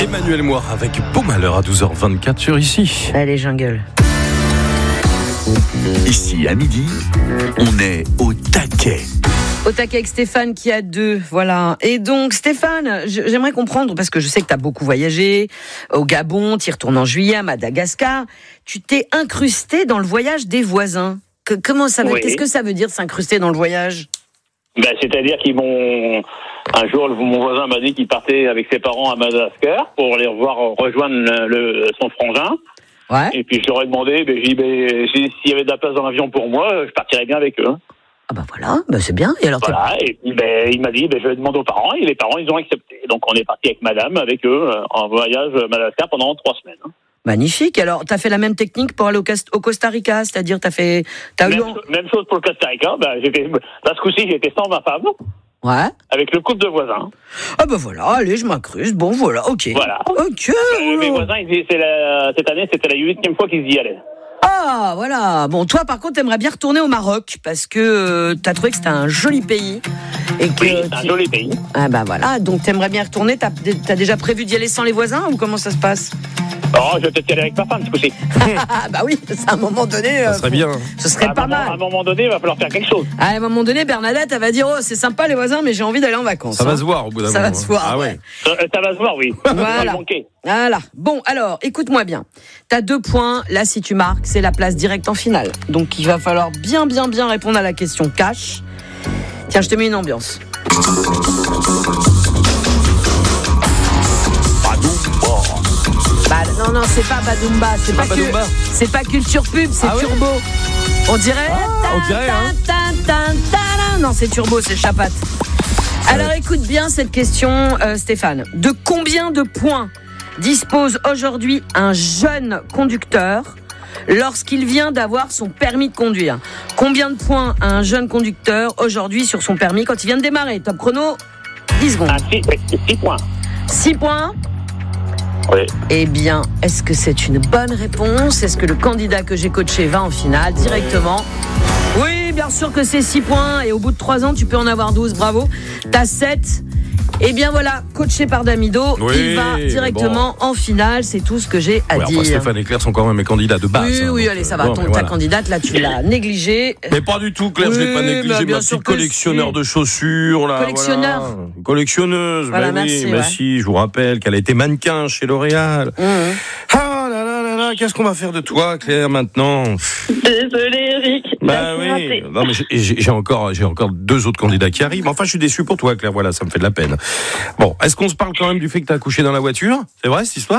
Emmanuel Moir avec Beau Malheur à 12h24 sur Ici. Allez, jungle. Ici, à midi, on est au taquet. Au taquet avec Stéphane qui a 2, voilà. Et donc Stéphane, j'aimerais comprendre, parce que je sais que tu as beaucoup voyagé, au Gabon, tu y retournes en juillet, à Madagascar, tu t'es incrusté dans le voyage des voisins. Comment ça veut, Qu'est-ce que ça veut dire s'incruster dans le voyage ? C'est-à-dire qu'ils m'ont... Un jour, mon voisin m'a dit qu'il partait avec ses parents à Madagascar pour aller rejoindre son frangin. Ouais. Et puis je leur ai demandé, s'il y avait de la place dans l'avion pour moi, je partirais bien avec eux. Ah bah voilà, c'est bien. Et alors voilà, et puis il m'a dit, je vais demander aux parents, et les parents, ils ont accepté. Donc on est parti avec madame, avec eux, en voyage à Madagascar pendant 3 semaines. Magnifique. Alors, t'as fait la même technique pour aller au Costa Rica, c'est-à-dire Même chose pour le Costa Rica. Ce coup-ci, j'étais sans ma femme. Ouais. Avec le couple de voisins. Ah bah voilà, allez, je m'incruste. Bon, voilà, ok. Voilà. Ok. Mes voisins, cette année, c'était la 8e fois qu'ils y allaient. Ah, voilà. Bon, toi, par contre, t'aimerais bien retourner au Maroc parce que t'as trouvé que c'était un joli pays. Oui, c'est un joli pays. Ah bah voilà, donc t'aimerais bien retourner. T'as déjà prévu d'y aller sans les voisins ou comment ça se passe ? Oh, je vais peut-être y aller avec ma femme, ce coup-ci. Bah oui, à un moment donné... Ça serait bien. Ce serait pas mal. À un moment donné, il va falloir faire quelque chose. À un moment donné, Bernadette, elle va dire, oh, c'est sympa les voisins, mais j'ai envie d'aller en vacances. Ça va se voir au bout d'un moment. Ça va se voir, Ah ouais. Ça va se voir, oui. Voilà. Bon, alors, écoute-moi bien. T'as 2 points. Là, si tu marques, c'est la place directe en finale. Donc, il va falloir bien répondre à la question cash. Tiens, je te mets une ambiance. Non, c'est pas Badoumba, c'est pas Culture Pub, c'est Turbo. On dirait. Non, c'est Turbo, c'est Chapat. Alors écoute bien cette question, Stéphane. De combien de points dispose aujourd'hui un jeune conducteur lorsqu'il vient d'avoir son permis de conduire ? Combien de points a un jeune conducteur aujourd'hui sur son permis quand il vient de démarrer ? Top chrono, 10 secondes. 6 points. 6 points ? Oui. Eh bien, est-ce que c'est une bonne réponse ? Est-ce que le candidat que j'ai coaché va en finale directement ? Oui, bien sûr que c'est 6 points. Et au bout de 3 ans, tu peux en avoir 12. Bravo. T'as 7. Eh bien voilà, coaché par Damido, il va directement en finale. C'est tout ce que j'ai à dire. Stéphane et Claire sont quand même mes candidats de base. Oui, allez, ça va. Ta candidate, là, tu l'as négligée. Mais pas du tout, Claire, je l'ai pas négligée. Ma petite collectionneur de chaussures, là. Collectionneur. Voilà. Collectionneuse. Voilà, merci. Si, je vous rappelle qu'elle a été mannequin chez L'Oréal. Ah là, qu'est-ce qu'on va faire de toi, Claire, maintenant ? Désolée, Eric. Oui. Non, mais j'ai encore 2 autres candidats qui arrivent. Enfin, je suis déçu pour toi, Claire. Voilà, ça me fait de la peine. Bon, est-ce qu'on se parle quand même du fait que t'as accouché dans la voiture ? C'est vrai, cette histoire ?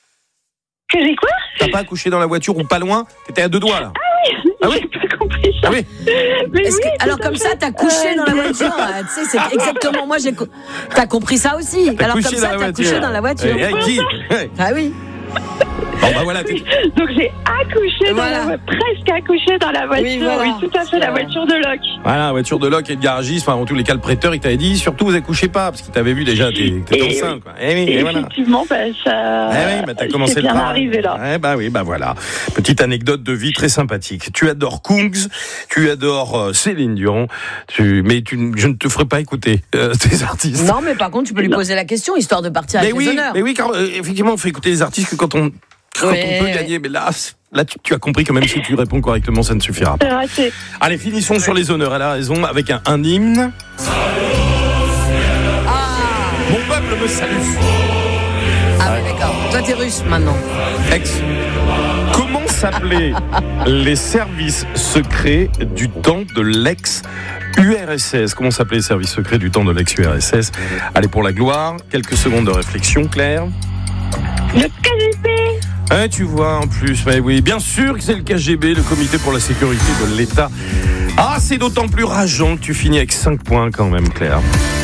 Que j'ai quoi ? T'as pas accouché dans la voiture ou pas loin ? T'étais à 2 doigts, là. Ah oui, j'ai pas compris ça. Ah oui. Alors comme ça, t'as couché dans la voiture. Tu sais, c'est exactement moi. T'as compris ça aussi. Alors comme ça, t'as couché dans la voiture. Et avec qui ? Ah oui. Bon, voilà. Donc j'ai accouché presque accouché dans la voiture. Oui, tout à fait, la voiture de Locke. Voilà, la voiture de Locke et de garagiste. Enfin, en tous les cas, le prêteur, il t'avait dit surtout vous accouchez pas parce qu'il t'avait vu déjà, t'étais enceinte. Quoi. Et effectivement, ça. T'as commencé bien arrivé là. Voilà. Petite anecdote de vie très sympathique. Tu adores Kungs, tu adores Céline Dion, mais je ne te ferai pas écouter tes artistes. Non, mais par contre, tu peux lui poser la question histoire de partir avec les honneurs. Mais oui, car effectivement, on fait écouter les artistes que quand on peut gagner, mais là tu as compris que même si tu réponds correctement, ça ne suffira pas. Allez, finissons sur les honneurs. Elle a raison avec un hymne. Mon peuple me salue. Ah oui, d'accord. Toi, t'es russe maintenant. Comment s'appelaient les services secrets du temps de l'ex-URSS ? Comment s'appelaient les services secrets du temps de l'ex-URSS ? Allez, pour la gloire, quelques secondes de réflexion, Claire. Le KGB. Tu vois, en plus, mais oui, bien sûr que c'est le KGB, le Comité pour la sécurité de l'État. Ah, c'est d'autant plus rageant que tu finis avec 5 points quand même, Claire.